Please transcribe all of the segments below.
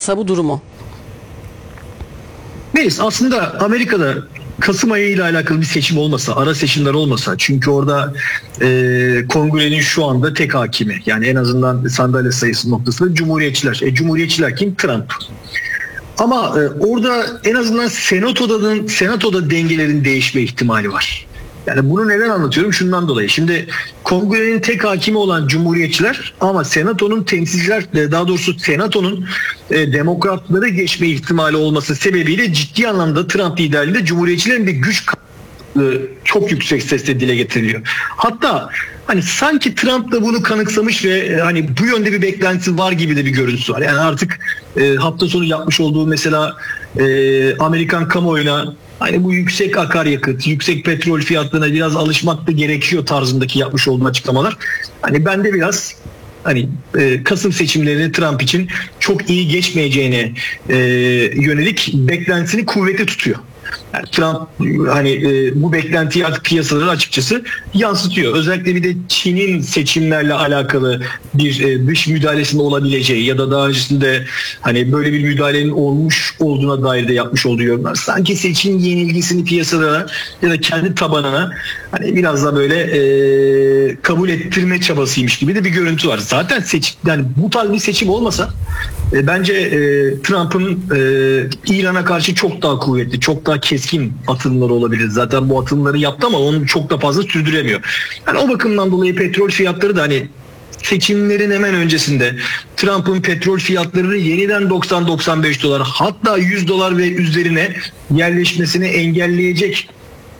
olmasa bu durumu? Melis, aslında Amerika'da Kasım ayı ile alakalı bir seçim olmasa, ara seçimler olmasa, çünkü orada kongrenin şu anda tek hakimi, yani en azından sandalye sayısı noktasında Cumhuriyetçiler. Cumhuriyetçiler kim? Trump. Ama orada en azından senatoda dengelerin değişme ihtimali var. Yani bunu neden anlatıyorum? Şundan dolayı. Şimdi kongrenin tek hakimi olan Cumhuriyetçiler, ama senatonun demokratlara geçme ihtimali olması sebebiyle ciddi anlamda Trump liderliğinde Cumhuriyetçilerin bir güç çok yüksek sesle dile getiriliyor. Hatta hani sanki Trump da bunu kanıksamış ve hani bu yönde bir beklentisi var gibi de bir görüntüsü var. Yani artık hafta sonu yapmış olduğu mesela Amerikan kamuoyuna hani bu yüksek akaryakıt, yüksek petrol fiyatlarına biraz alışmak da gerekiyor tarzındaki yapmış olduğu açıklamalar. Hani ben de biraz Kasım seçimlerini Trump için çok iyi geçmeyeceğine yönelik beklentisini kuvvetli tutuyor. Yani Trump bu beklentiyi artık piyasalara açıkçası yansıtıyor. Özellikle bir de Çin'in seçimlerle alakalı bir dış müdahalesinin olabileceği ya da daha öncesinde böyle bir müdahalenin olmuş olduğuna dair de yapmış olduğu yorumlar. Sanki seçim yenilgisini piyasalara ya da kendi tabanına biraz da böyle kabul ettirme çabasıymış gibi de bir görüntü var. Zaten bu tarz bir seçim olmasa bence Trump'ın İran'a karşı çok daha kuvvetli, çok daha keskin atılımları olabilir. Zaten bu atılımları yaptı ama onu çok da fazla sürdüremiyor. Yani o bakımdan dolayı petrol fiyatları da seçimlerin hemen öncesinde Trump'ın petrol fiyatlarını yeniden 90-95 dolar, hatta 100 dolar ve üzerine yerleşmesini engelleyecek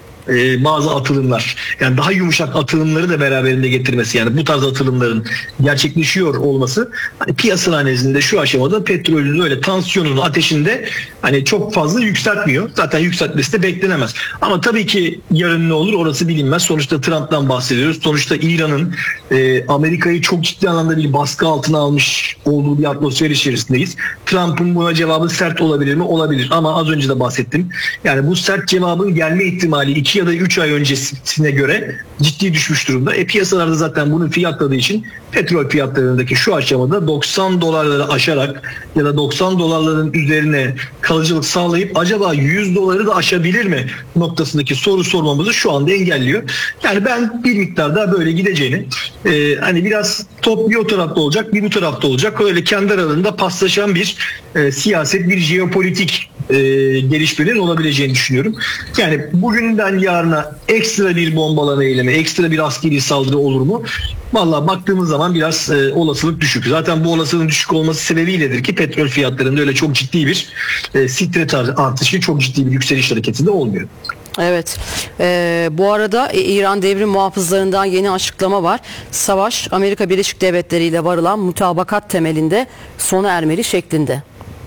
bazı atılımlar, yani daha yumuşak atılımları da beraberinde getirmesi, yani bu tarz atılımların gerçekleşiyor olması piyasalar nezdinde şu aşamada petrolün öyle tansiyonunu, ateşinde çok fazla yükseltmiyor. Zaten yükseltmesi de beklenemez. Ama tabii ki yarın ne olur orası bilinmez. Sonuçta Trump'tan bahsediyoruz. Sonuçta İran'ın Amerika'yı çok ciddi anlamda bir baskı altına almış olduğu bir atmosfer içerisindeyiz. Trump'ın buna cevabı sert olabilir mi? Olabilir. Ama az önce de bahsettim. Yani bu sert cevabın gelme ihtimali 2 ya da 3 ay öncesine göre ciddi düşmüş durumda. Piyasalarda zaten bunu fiyatladığı için petrol fiyatlarındaki şu aşamada 90 dolarları aşarak ya da 90 dolarların üzerine kalıcılık sağlayıp acaba 100 doları da aşabilir mi noktasındaki soru sormamızı şu anda engelliyor. Yani ben bir miktar daha böyle gideceğini, biraz top bir o tarafta olacak, bir bu tarafta olacak. Öyle kendi aralarında paslaşan bir siyaset, bir jeopolitik gelişmelerin olabileceğini düşünüyorum. Yani bugünden yarına ekstra bir bombalama eylemi, ekstra bir askeri saldırı olur mu? Vallahi baktığımız zaman biraz olasılık düşük. Zaten bu olasılığın düşük olması sebebiyledir ki petrol fiyatlarında öyle çok ciddi bir stret artışı, çok ciddi bir yükseliş hareketi de olmuyor. Evet. Bu arada İran devrim muhafızlarından yeni açıklama var. Savaş Amerika Birleşik Devletleri ile varılan mutabakat temelinde sona ermeli şeklinde.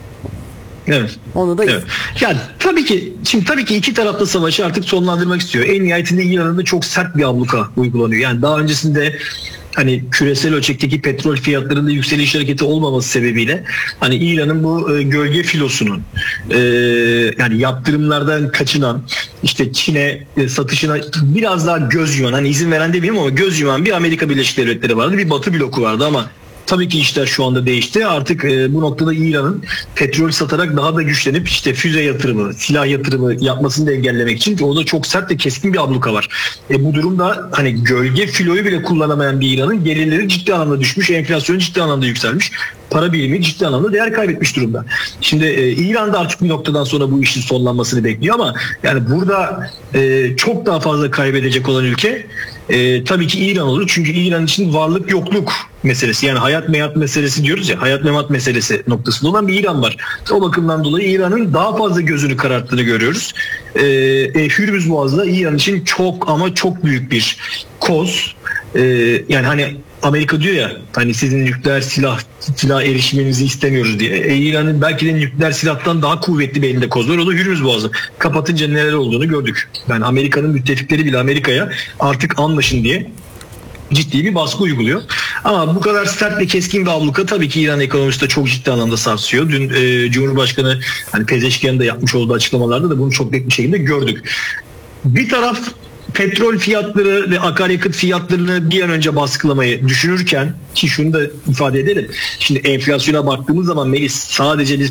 Evet. Onu da evet. Yani tabii ki iki tarafta savaşı artık sonlandırmak istiyor. En nihayetinde İran'da da çok sert bir abluka uygulanıyor. Yani daha öncesinde küresel ölçekteki petrol fiyatlarında yükseliş hareketi olmaması sebebiyle İran'ın bu gölge filosunun yaptırımlardan kaçınan, Çin'e satışına biraz daha göz yuman, izin veren demeyeyim ama göz yuman bir Amerika Birleşik Devletleri vardı, bir Batı bloku vardı ama tabii ki işler şu anda değişti. Artık bu noktada İran'ın petrol satarak daha da güçlenip füze yatırımı, silah yatırımı yapmasını da engellemek için orada çok sert ve keskin bir abluka var. Bu durumda gölge filoyu bile kullanamayan bir İran'ın gelirleri ciddi anlamda düşmüş, enflasyonu ciddi anlamda yükselmiş. Para birimi ciddi anlamda değer kaybetmiş durumda. Şimdi İran da artık bir noktadan sonra bu işin sonlanmasını bekliyor ama yani burada çok daha fazla kaybedecek olan ülke tabii ki İran olur. Çünkü İran için varlık yokluk meselesi, yani hayat memat meselesi diyoruz ya, hayat memat meselesi noktasında olan bir İran var. O bakımdan dolayı İran'ın daha fazla gözünü kararttığını görüyoruz. Hürmüz Boğazı da İran için çok ama çok büyük bir koz. Yani Amerika diyor ya sizin nükleer silah erişiminizi istemiyoruz diye. İran'ın belki de nükleer silahtan daha kuvvetli bir elinde koz var. O da Hürmüz Boğazı. Kapatınca neler olduğunu gördük. Yani Amerika'nın müttefikleri bile Amerika'ya artık anlaşın diye ciddi bir baskı uyguluyor. Ama bu kadar sert ve keskin bir abluka tabii ki İran ekonomisi de çok ciddi anlamda sarsıyor. Dün Cumhurbaşkanı Pezeşkian'ın da yapmış olduğu açıklamalarda da bunu çok net bir şekilde gördük. Bir taraf petrol fiyatları ve akaryakıt fiyatlarını bir an önce baskılamayı düşünürken, ki şunu da ifade edelim. Şimdi enflasyona baktığımız zaman Melis, sadece biz